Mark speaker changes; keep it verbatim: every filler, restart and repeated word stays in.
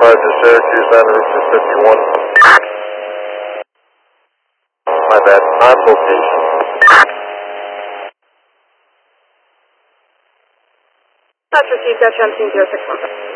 Speaker 1: five to Syracuse on route two fifty-one. My bad, on location.
Speaker 2: That's received, Dutch M two zero six one.